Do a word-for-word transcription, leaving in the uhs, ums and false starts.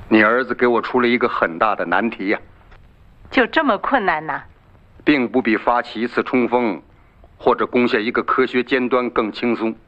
你儿子给我出了一个很大的难题呀、啊。 就这么困难呐？ 并不比发起一次冲锋，或者攻下一个科学尖端更轻松。